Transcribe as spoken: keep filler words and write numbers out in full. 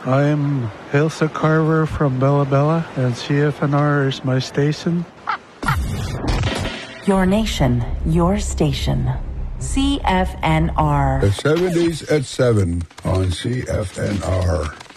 I'm Ilsa Carver from Bella Bella, and C F N R is my station. Your nation, your station. C F N R. The seventies at seven on C F N R.